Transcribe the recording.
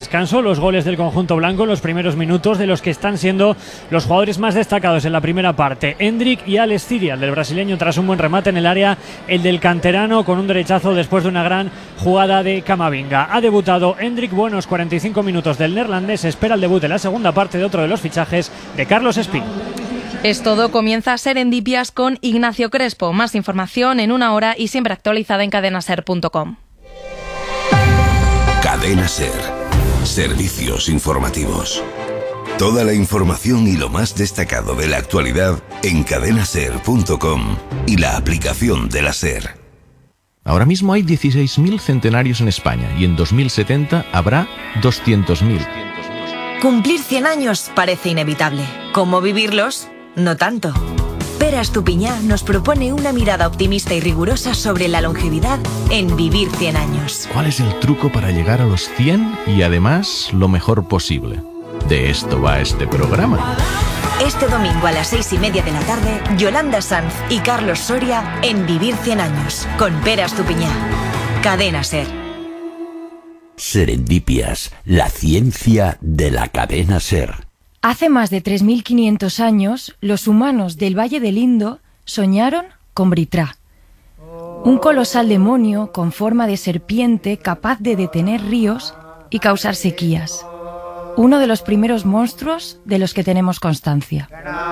descanso. Los goles del conjunto blanco en los primeros minutos de los que están siendo los jugadores más destacados en la primera parte. Endrick y Alex Ciria, el del brasileño, tras un buen remate en el área, el del canterano con un derechazo después de una gran jugada de Camavinga. Ha debutado Endrick, buenos 45 minutos del neerlandés. Espera el debut en la segunda parte de otro de los fichajes de Carlos Espín. Es todo, comienza Serendipias con Ignacio Crespo. Más información en una hora y siempre actualizada en cadenaser.com. Cadena Ser. Servicios informativos. Toda la información y lo más destacado de la actualidad en cadenaser.com y la aplicación de la Ser. Ahora mismo hay 16.000 centenarios en España y en 2070 habrá 200.000. Cumplir 100 años parece inevitable. ¿Cómo vivirlos? No tanto. Pere Estupiñán nos propone una mirada optimista y rigurosa sobre la longevidad en Vivir 100 años. ¿Cuál es el truco para llegar a los 100 y además lo mejor posible? De esto va este programa. Este domingo a las 6:30 de la tarde, Yolanda Sanz y Carlos Soria en Vivir 100 años con Pere Estupiñán. Cadena Ser. Serendipias, la ciencia de la cadena Ser. Hace más de 3.500 años, los humanos del Valle del Indo soñaron con Britra, un colosal demonio con forma de serpiente capaz de detener ríos y causar sequías. Uno de los primeros monstruos de los que tenemos constancia.